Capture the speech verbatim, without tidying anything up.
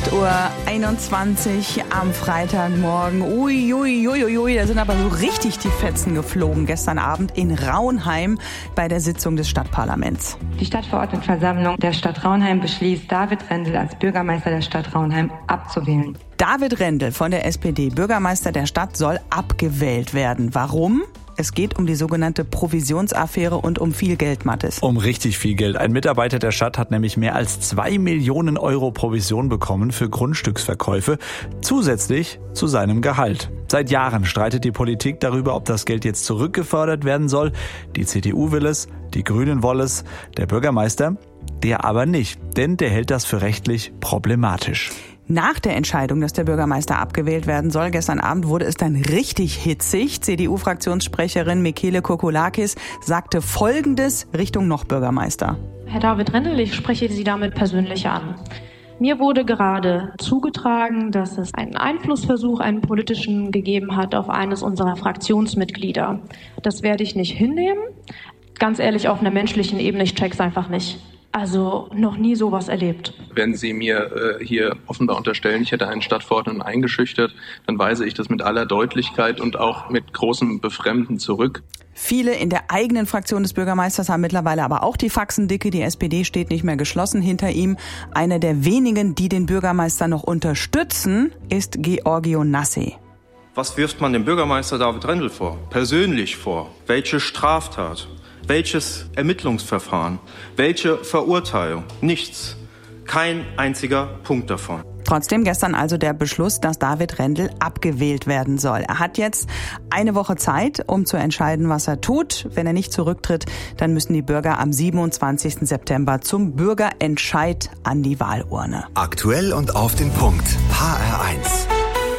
acht Uhr einundzwanzig am Freitagmorgen. Ui, ui, ui, ui, da sind aber so richtig die Fetzen geflogen gestern Abend in Raunheim bei der Sitzung des Stadtparlaments. Die Stadtverordnetenversammlung der Stadt Raunheim beschließt, David Rendel als Bürgermeister der Stadt Raunheim abzuwählen. David Rendel von der S P D, Bürgermeister der Stadt, soll abgewählt werden. Warum? Es geht um die sogenannte Provisionsaffäre und um viel Geld, Mathis. Um richtig viel Geld. Ein Mitarbeiter der Stadt hat nämlich mehr als zwei Millionen Euro Provision bekommen für Grundstücksverkäufe, zusätzlich zu seinem Gehalt. Seit Jahren streitet die Politik darüber, ob das Geld jetzt zurückgefordert werden soll. Die C D U will es, die Grünen wollen es, der Bürgermeister, der aber nicht, denn der hält das für rechtlich problematisch. Nach der Entscheidung, dass der Bürgermeister abgewählt werden soll, gestern Abend wurde es dann richtig hitzig. C D U-Fraktionssprecherin Michele Kokoulakis sagte Folgendes Richtung noch Bürgermeister. Herr David Rendel, ich spreche Sie damit persönlich an. Mir wurde gerade zugetragen, dass es einen Einflussversuch, einen politischen, gegeben hat auf eines unserer Fraktionsmitglieder. Das werde ich nicht hinnehmen. Ganz ehrlich, auf einer menschlichen Ebene, ich check's einfach nicht. Also noch nie sowas erlebt. Wenn Sie mir äh, hier offenbar unterstellen, ich hätte einen Stadtverordneten eingeschüchtert, dann weise ich das mit aller Deutlichkeit und auch mit großem Befremden zurück. Viele in der eigenen Fraktion des Bürgermeisters haben mittlerweile aber auch die Faxen dicke. Die S P D steht nicht mehr geschlossen hinter ihm. Einer der wenigen, die den Bürgermeister noch unterstützen, ist Georgio Nasse. Was wirft man dem Bürgermeister David Rendel vor? Persönlich vor? Welche Straftat? Welches Ermittlungsverfahren? Welche Verurteilung? Nichts. Kein einziger Punkt davon. Trotzdem gestern also der Beschluss, dass David Rendel abgewählt werden soll. Er hat jetzt eine Woche Zeit, um zu entscheiden, was er tut. Wenn er nicht zurücktritt, dann müssen die Bürger am siebenundzwanzigsten September zum Bürgerentscheid an die Wahlurne. Aktuell und auf den Punkt. H R eins.